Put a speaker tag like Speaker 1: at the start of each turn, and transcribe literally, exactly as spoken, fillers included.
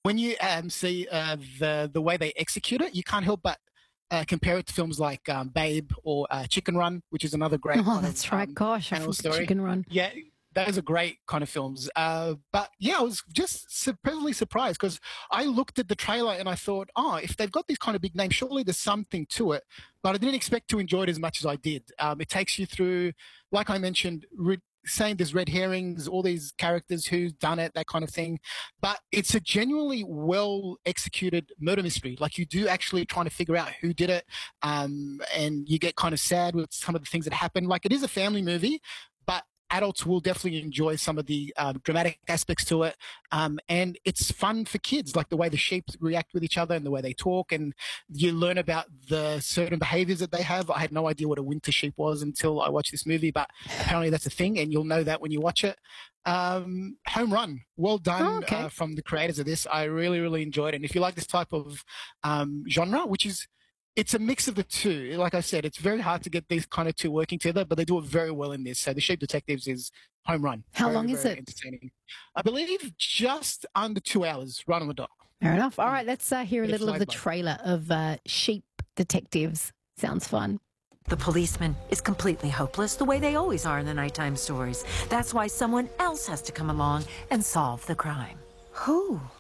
Speaker 1: when you um, see uh, the the way they execute it, you can't help but uh, compare it to films like um, Babe or uh, Chicken Run, which is another great
Speaker 2: Oh,
Speaker 1: kind
Speaker 2: that's
Speaker 1: of
Speaker 2: right.
Speaker 1: um,
Speaker 2: Gosh, I
Speaker 1: animal
Speaker 2: forgot
Speaker 1: story.
Speaker 2: Chicken Run.
Speaker 1: Yeah, those are great kind of films. Uh, but yeah, I was just su- pleasantly surprised because I looked at the trailer and I thought, oh, if they've got these kind of big names, surely there's something to it. But I didn't expect to enjoy it as much as I did. Um, it takes you through, like I mentioned, re- saying there's red herrings, all these characters, who's done it, that kind of thing. But it's a genuinely well executed murder mystery. Like you do actually trying to figure out who did it, um, and you get kind of sad with some of the things that happen. Like it is a family movie, but adults will definitely enjoy some of the um, dramatic aspects to it. Um, and it's fun for kids, like the way the sheep react with each other and the way they talk. And you learn about the certain behaviors that they have. I had no idea what a winter sheep was until I watched this movie, but apparently that's a thing, and you'll know that when you watch it. Um, home run. Well done
Speaker 2: Oh, okay.
Speaker 1: uh, from the creators of this. I really, really enjoyed it. And if you like this type of um, genre, which is it's a mix of the two. Like I said, it's very hard to get these kind of two working together, but they do it very well in this. So The Sheep Detectives is home run.
Speaker 2: How
Speaker 1: very,
Speaker 2: long is
Speaker 1: very
Speaker 2: it?
Speaker 1: entertaining. I believe just under two hours, right on the dot.
Speaker 2: Fair enough. All right, let's uh, hear a
Speaker 1: Yeah,
Speaker 2: little of
Speaker 1: flies
Speaker 2: the
Speaker 1: by.
Speaker 2: trailer of uh, Sheep Detectives. Sounds fun.
Speaker 3: The policeman is completely hopeless, the way they always are in the nighttime stories. That's why someone else has to come along and solve the crime. Who?